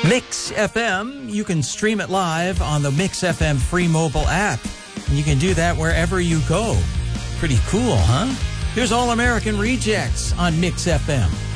Mix FM, you can stream it live on the Mix FM free mobile app. And you can do that wherever you go. Pretty cool, huh? Here's All American Rejects on Mix FM.